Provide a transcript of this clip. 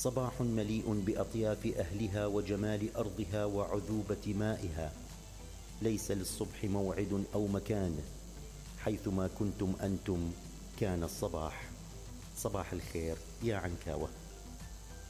صباح مليء بأطياف أهلها وجمال أرضها وعذوبة مائها. ليس للصبح موعد أو مكان، حيثما كنتم أنتم كان الصباح. صباح الخير يا عنكاوة.